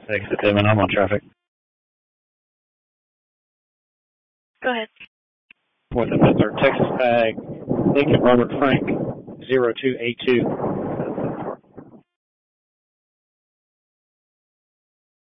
Exit Devin, I'm on traffic. Go ahead. With the Texas tag, Lincoln Robert Frank, 0282.